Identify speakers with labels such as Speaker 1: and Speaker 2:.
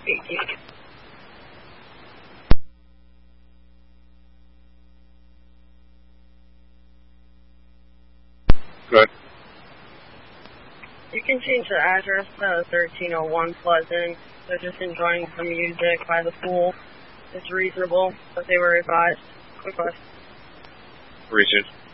Speaker 1: Good.
Speaker 2: You can change the address to 1301 Pleasant. They're just enjoying some music by the pool. It's reasonable, but they were advised. Quick question.
Speaker 1: Research.